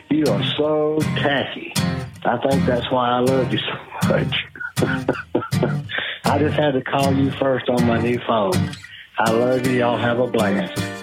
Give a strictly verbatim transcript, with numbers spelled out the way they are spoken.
You are so tacky. I think that's why I love you so much. I just had to call you first on my new phone. I love you. Y'all have a blast.